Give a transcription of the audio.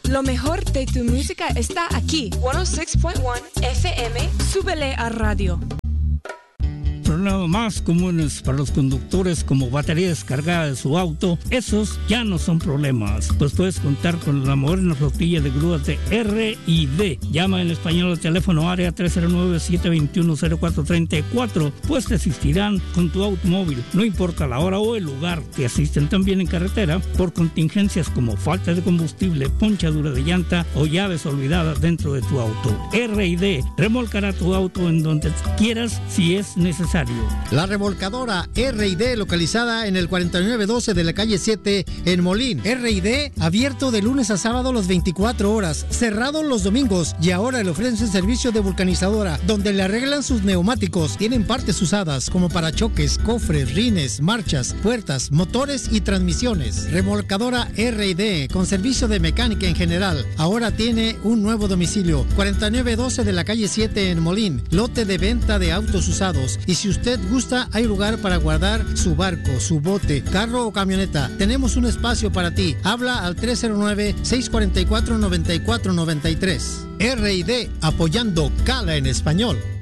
Lo mejor de tu música está aquí. 106.1 FM. Súbele a radio. Problemas más comunes para los conductores como batería descargada de su auto, esos ya no son problemas, pues puedes contar con la moderna flotilla de grúas de R&D. Llama en español al teléfono área 309-721-0434, pues te asistirán con tu automóvil, no importa la hora o el lugar. Te asisten también en carretera por contingencias como falta de combustible, ponchadura de llanta o llaves olvidadas dentro de tu auto. R&D remolcará tu auto en donde quieras si es necesario. La remolcadora R&D, localizada en el 4912 de la calle 7 en Molín. R&D abierto de lunes a sábado las 24 horas, cerrado los domingos, y ahora le ofrecen servicio de vulcanizadora, donde le arreglan sus neumáticos. Tienen partes usadas como parachoques, cofres, rines, marchas, puertas, motores y transmisiones. Remolcadora R&D, con servicio de mecánica en general. Ahora tiene un nuevo domicilio, 4912 de la calle 7 en Molín. Lote de venta de autos usados. Y si usted gusta, hay lugar para guardar su barco, su bote, carro o camioneta. Tenemos un espacio para ti. Habla al 309-644-9493. R&D, apoyando Cala en español.